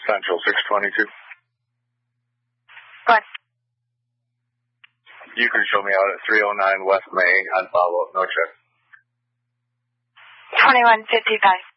Central 622. What? You can show me out at 309 West May on follow-up, no check. 2155.